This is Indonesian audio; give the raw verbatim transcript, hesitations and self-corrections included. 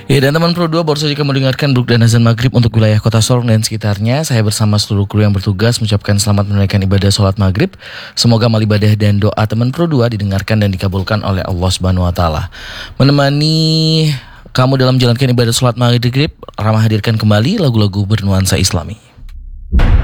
Ya, dan teman Pro dua baru saja kamu dengarkan Bruk dan azan maghrib untuk wilayah kota Sorong dan sekitarnya. Saya bersama seluruh kru yang bertugas mengucapkan selamat menunaikan ibadah sholat maghrib. Semoga amal ibadah dan doa teman Pro dua didengarkan dan dikabulkan oleh Allah Subhanahu Wa Taala. Menemani kamu dalam menjalankan ibadah sholat maghrib, Rama hadirkan kembali lagu-lagu bernuansa Islami.